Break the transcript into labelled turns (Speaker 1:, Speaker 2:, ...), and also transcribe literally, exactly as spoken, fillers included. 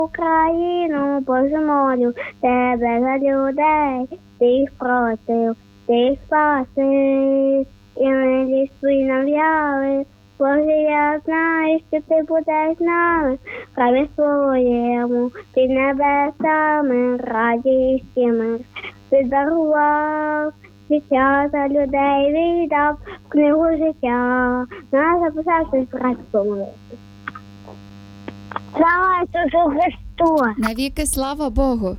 Speaker 1: Україну, Боже, молю тебе за людей, ти їх просив, ти їх спасив, і милість твій нав'яли. Боже, я знаю, що ти будеш з нами, в храмі своєму, під небесами, радість і мир. Ти дарував, життя за людей віддав, в книгу життя, нас записавшись брати помилити. Слава Ісусу Христу!
Speaker 2: Навіки слава Богу!